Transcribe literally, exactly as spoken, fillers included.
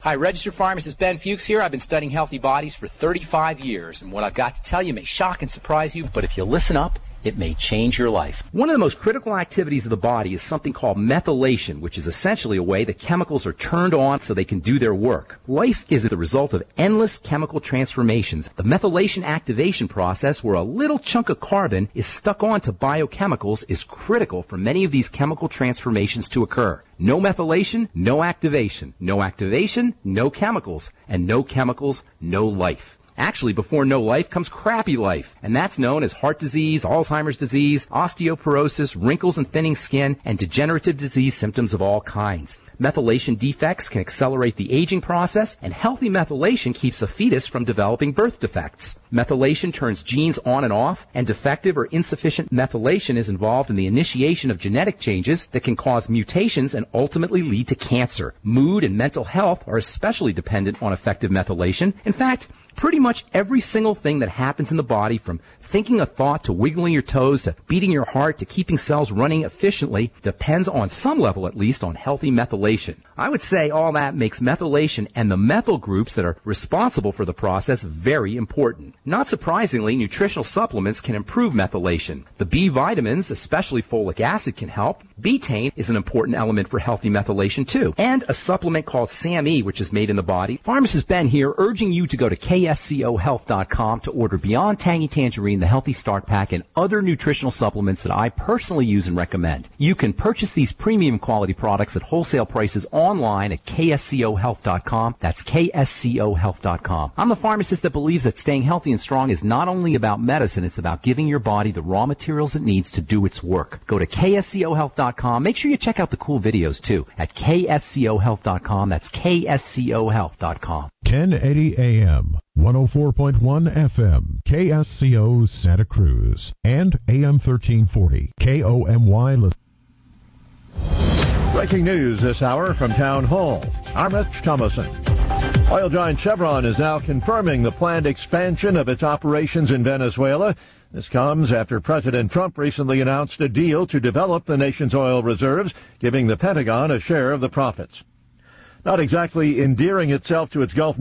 Hi, registered pharmacist Ben Fuchs here. I've been studying healthy bodies for thirty-five years, and what I've got to tell you may shock and surprise you, but if you listen up, it may change your life. One of the most critical activities of the body is something called methylation, which is essentially a way that chemicals are turned on so they can do their work. Life is the result of endless chemical transformations. The methylation activation process, where a little chunk of carbon is stuck onto biochemicals, is critical for many of these chemical transformations to occur. No methylation, no activation. No activation, no chemicals. And no chemicals, no life. Actually, before no life comes crappy life, and that's known as heart disease, Alzheimer's disease, osteoporosis, wrinkles and thinning skin, and degenerative disease symptoms of all kinds. Methylation defects can accelerate the aging process, and healthy methylation keeps a fetus from developing birth defects. Methylation turns genes on and off, and defective or insufficient methylation is involved in the initiation of genetic changes that can cause mutations and ultimately lead to cancer. Mood and mental health are especially dependent on effective methylation. In fact, pretty much every single thing that happens in the body, from thinking a thought to wiggling your toes to beating your heart to keeping cells running efficiently, depends on some level at least on healthy methylation. I would say all that makes methylation and the methyl groups that are responsible for the process very important. Not surprisingly, nutritional supplements can improve methylation. The B vitamins, especially folic acid, can help. Betaine is an important element for healthy methylation too. And a supplement called SAMe, which is made in the body. Pharmacist Ben here, urging you to go to K S C O health dot com to order Beyond Tangy Tangerine, the Healthy Start Pack, and other nutritional supplements that I personally use and recommend. You can purchase these premium quality products at wholesale prices online at K S C O health dot com. That's K S C O health dot com. I'm the pharmacist that believes that staying healthy and strong is not only about medicine, it's about giving your body the raw materials it needs to do its work. Go to K S C O health dot com. Make sure you check out the cool videos too at K S C O health dot com. That's K S C O health dot com. ten eighty A M, one oh four point one F M, K S C O Santa Cruz, and A M thirteen forty, K O M Y. Breaking news this hour from Town Hall. I'm Rich Thomason. Oil giant Chevron is now confirming the planned expansion of its operations in Venezuela. This comes after President Trump recently announced a deal to develop the nation's oil reserves, giving the Pentagon a share of the profits. Not exactly endearing itself to its Gulf